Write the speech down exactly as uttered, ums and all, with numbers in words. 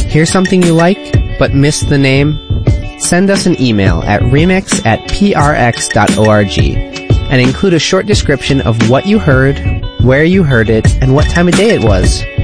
Hear something you like, but miss the name? Send us an email at remix at prx.org and include a short description of what you heard, where you heard it, and what time of day it was.